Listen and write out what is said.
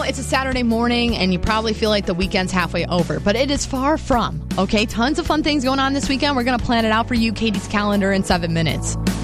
it's a Saturday morning and you probably feel like the weekend's halfway over, but it is far from. Okay, tons of fun things going on this weekend. We're going to plan it out for you. Katie's calendar in 7 minutes.